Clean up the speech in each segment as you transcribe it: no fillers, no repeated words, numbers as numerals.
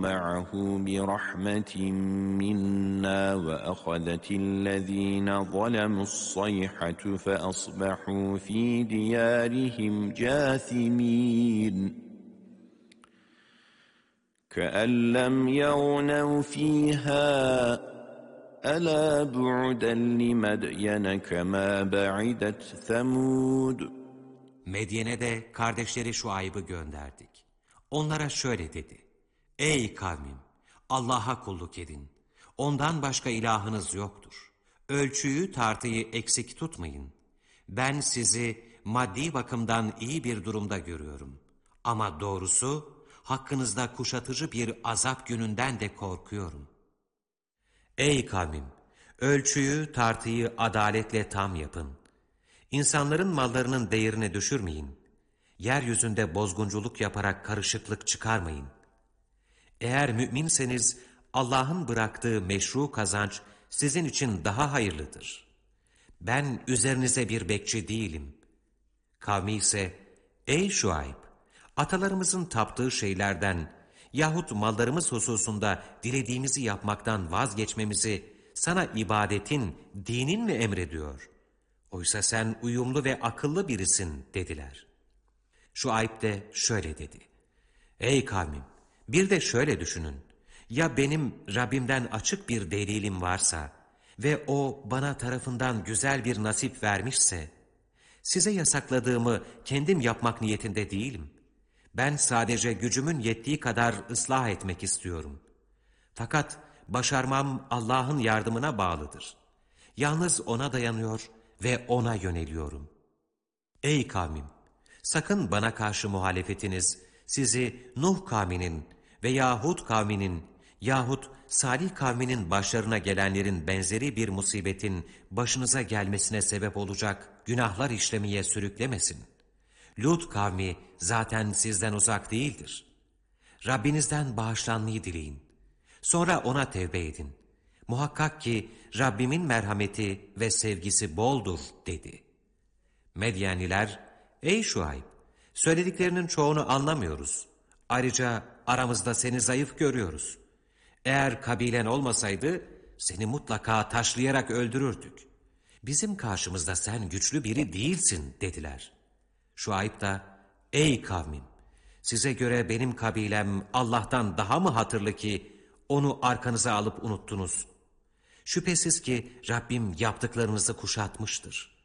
معه برحمة منا وأخذت الذين ظلموا الصيحة فأصبحوا في ديارهم جاثمين كأن لم يغنوا فيها ألا بعدا لمدين كما بعدت ثمود. Medyen'e de kardeşleri Şuayb'ı gönderdik. Onlara şöyle dedi: Ey kavmim! Allah'a kulluk edin. Ondan başka ilahınız yoktur. Ölçüyü, tartıyı eksik tutmayın. Ben sizi maddi bakımdan iyi bir durumda görüyorum. Ama doğrusu hakkınızda kuşatıcı bir azap gününden de korkuyorum. Ey kavmim! Ölçüyü, tartıyı adaletle tam yapın. İnsanların mallarının değerini düşürmeyin. Yeryüzünde bozgunculuk yaparak karışıklık çıkarmayın. Eğer müminseniz Allah'ın bıraktığı meşru kazanç sizin için daha hayırlıdır. Ben üzerinize bir bekçi değilim. Kavmi ise, ey Şuayb, atalarımızın taptığı şeylerden yahut mallarımız hususunda dilediğimizi yapmaktan vazgeçmemizi sana ibadetin, dinin mi emrediyor? Oysa sen uyumlu ve akıllı birisin dediler. Şuayb de şöyle dedi: Ey kavmim! Bir de şöyle düşünün. Ya benim Rabbimden açık bir delilim varsa ve o bana tarafından güzel bir nasip vermişse, size yasakladığımı kendim yapmak niyetinde değilim. Ben sadece gücümün yettiği kadar ıslah etmek istiyorum. Fakat başarmam Allah'ın yardımına bağlıdır. Yalnız O'na dayanıyor ve O'na yöneliyorum. Ey kavmim! Sakın bana karşı muhalefetiniz sizi Nuh kavminin veya Hud kavminin yahut Salih kavminin başlarına gelenlerin benzeri bir musibetin başınıza gelmesine sebep olacak günahlar işlemeye sürüklemesin. Lut kavmi zaten sizden uzak değildir. Rabbinizden bağışlanmayı dileyin. Sonra O'na tevbe edin. Muhakkak ki Rabbimin merhameti ve sevgisi boldur dedi. Medyenliler, ey Şuayb, söylediklerinin çoğunu anlamıyoruz. Ayrıca aramızda seni zayıf görüyoruz. Eğer kabilen olmasaydı seni mutlaka taşlayarak öldürürdük. Bizim karşımızda sen güçlü biri değilsin dediler. Şuayb da, ey kavmim! Size göre benim kabilem Allah'tan daha mı hatırlı ki onu arkanıza alıp unuttunuz? Şüphesiz ki Rabbim yaptıklarınızı kuşatmıştır.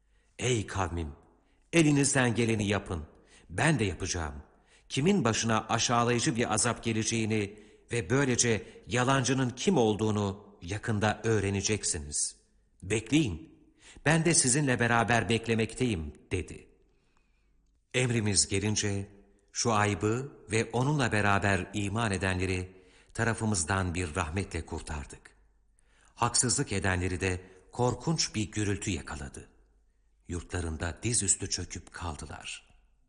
Ey kavmim! Elinizden geleni yapın. Ben de yapacağım. Kimin başına aşağılayıcı bir azap geleceğini ve böylece yalancının kim olduğunu yakında öğreneceksiniz. Bekleyin. Ben de sizinle beraber beklemekteyim dedi. Emrimiz gelince Şuayb'ı ve onunla beraber iman edenleri tarafımızdan bir rahmetle kurtardık. Haksızlık edenleri de korkunç bir gürültü yakaladı. Yurtlarında dizüstü çöküp kaldılar.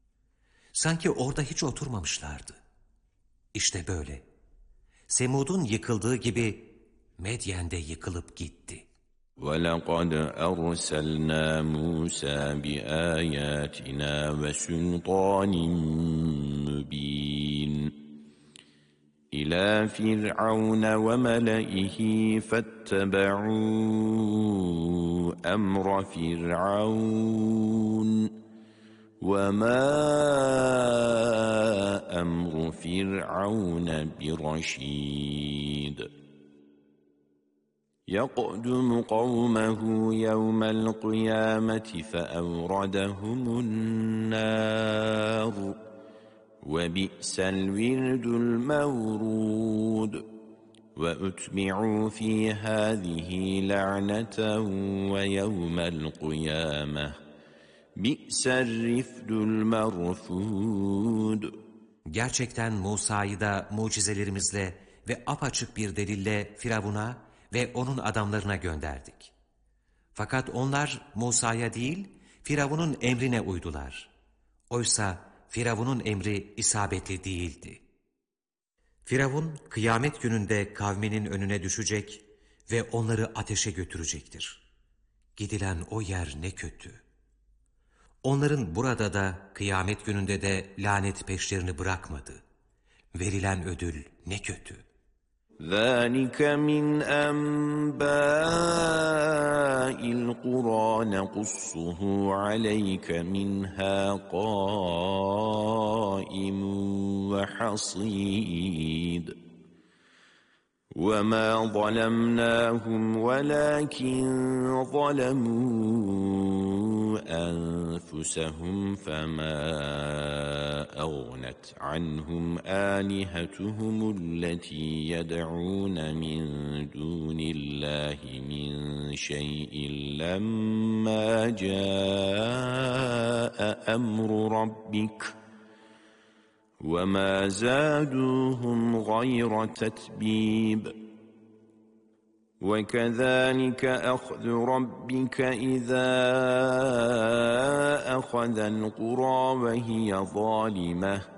Sanki orada hiç oturmamışlardı. İşte böyle. Semud'un yıkıldığı gibi Medyen de yıkılıp gitti. وَلَقَدْ أَرْسَلْنَا مُوسَى بِآيَاتِنَا وَسُلْطَانٍ مُّبِينٍ إِلَى فِرْعَوْنَ وَمَلَئِهِ فَاتَّبَعُوا أَمْرَ فِرْعَوْنَ وَمَا أَمْرُ فِرْعَوْنَ بِرَشِيدٍ يَقْدُمُ قَوْمَهُ يَوْمَ الْقِيَامَةِ فَأَوْرَدَهُمُ النَّارَ وَبِئْسَ الْوِرْدُ الْمَوْرُودُ وَأُتْبِعُوا فِي هَذِهِ لَعْنَةً وَيَوْمَ الْقِيَامَةِ بِئْسَ الرِّفْدُ الْمَرْفُودُ. Gerçekten Musa'yı da mucizelerimizle ve apaçık bir delille Firavun'a ve onun adamlarına gönderdik. Fakat onlar Musa'ya değil, Firavun'un emrine uydular. Oysa Firavun'un emri isabetli değildi. Firavun, kıyamet gününde kavminin önüne düşecek ve onları ateşe götürecektir. Gidilen o yer ne kötü. Onların burada da, kıyamet gününde de lanet peşlerini bırakmadı. Verilen ödül ne kötü. ذَٰلِكَ مِنْ أَنْبَاءِ الْقُرَىٰ نَقُصُّهُ عَلَيْكَ مِنْهَا قَائِمٌ وَحَصِيدٌ وَمَا ظَلَمْنَاهُمْ وَلَٰكِنْ ظَلَمُوا أَنفُسَهُمْ فَمَا أَغْنَتْ عَنْهُمْ آلِهَتُهُمُ الَّتِي يَدْعُونَ مِن دُونِ اللَّهِ مِن شَيْءٍ لَّمَّا جَاءَ أَمْرُ رَبِّكَ وَمَا زَادُوهُمْ غَيْرَ تَتْبِيبٍ وَكَذَٰلِكَ أَخْذُ رَبِّكَ إِذَا أَخَذَ الْقُرَىٰ وَهِيَ ظَالِمَةٌ